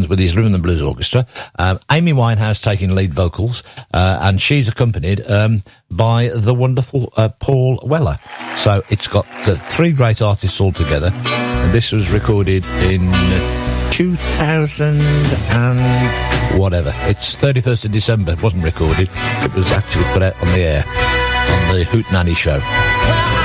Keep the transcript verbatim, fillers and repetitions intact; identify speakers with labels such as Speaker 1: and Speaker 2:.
Speaker 1: Jones with his Rhythm and Blues Orchestra. Um, Amy Winehouse taking lead vocals, uh, and she's accompanied um, by the wonderful uh, Paul Weller. So it's got uh, three great artists all together, and this was recorded in two thousand and whatever. It's thirty-first of December. It wasn't recorded. It was actually put out on the air on the Hoot Nanny Show.